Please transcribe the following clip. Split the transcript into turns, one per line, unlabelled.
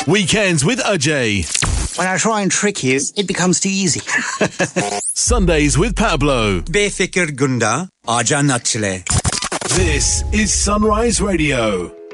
Weekends with Ajay.
When I try and trick you, it becomes too easy.
Sundays with Pablo.
बेफिक्र गुंडा आजा नच ले.
This is Sunrise Radio.